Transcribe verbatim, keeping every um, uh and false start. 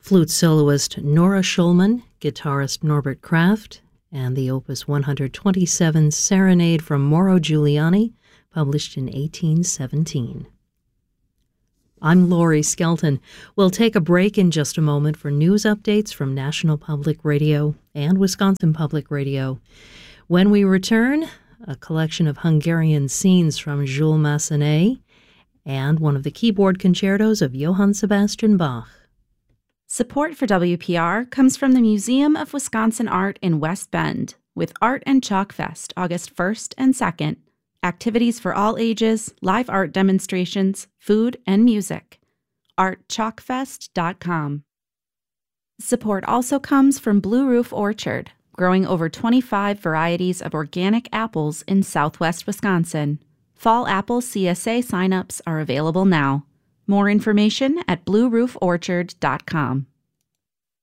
flute soloist Nora Schulman, guitarist Norbert Kraft, and the Opus one twenty-seven Serenade from Mauro Giuliani, published in eighteen seventeen. I'm Laurie Skelton. We'll take a break in just a moment for news updates from National Public Radio and Wisconsin Public Radio. When we return, a collection of Hungarian scenes from Jules Massenet and one of the keyboard concertos of Johann Sebastian Bach. Support for W P R comes from the Museum of Wisconsin Art in West Bend with Art and Chalk Fest August first and second. Activities for all ages, live art demonstrations, food, and music. art chalk fest dot com. Support also comes from Blue Roof Orchard, growing over twenty-five varieties of organic apples in southwest Wisconsin. Fall Apple C S A signups are available now. More information at blue roof orchard dot com.